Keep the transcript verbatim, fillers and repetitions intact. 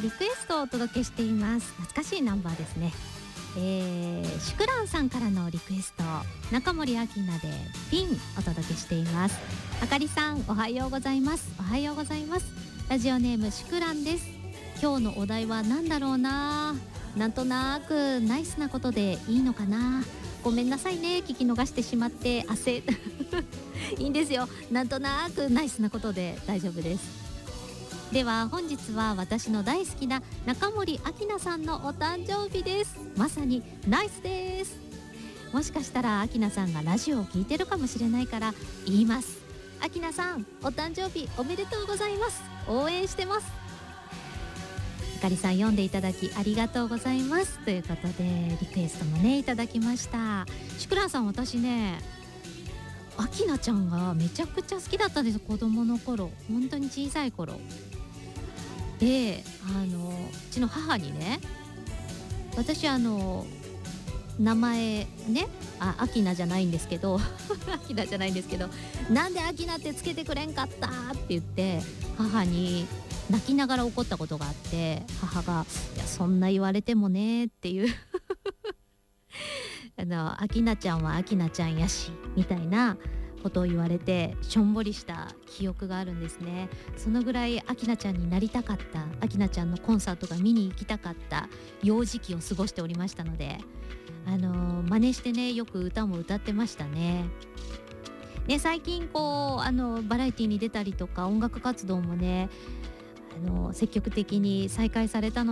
リクエストをお届けしています。懐かしいナンバーですね。えー、シュクランさんからのリクエスト、中森明菜でピンお届けしています。あかりさん、おはようございます。おはようございます。ラジオネームシュクランです。今日のお題は何だろうな。なんとなくナイスなことでいいのかな。ごめんなさいね、聞き逃してしまって焦いいんですよ。なんとなくナイスなことで大丈夫です。では本日は私の大好きな中森明菜さんのお誕生日です。まさにナイスです。もしかしたら明菜さんがラジオを聞いてるかもしれないから言います。明菜さん、お誕生日おめでとうございます。応援してます。あかりさん、読んでいただきありがとうございますということでリクエストもねいただきました。シュクランさん、私ね明菜ちゃんがめちゃくちゃ好きだったんです。子供の頃、本当に小さい頃で、あのうちの母にね、私あの名前ね、あ、明菜じゃないんですけど明菜じゃないんですけどなんで明菜ってつけてくれんかったって言って母に泣きながら怒ったことがあって、母がいやそんな言われてもねっていうあの明菜ちゃんは明菜ちゃんやしみたいなことを言われてしょんぼりした記憶があるんですね。そのぐらい明菜ちゃんになりたかった、明菜ちゃんのコンサートが見に行きたかった幼児期を過ごしておりましたので、あの真似してね、よく歌も歌ってましたね。ね、最近こうあのバラエティに出たりとか音楽活動もね、あの積極的に再開されたの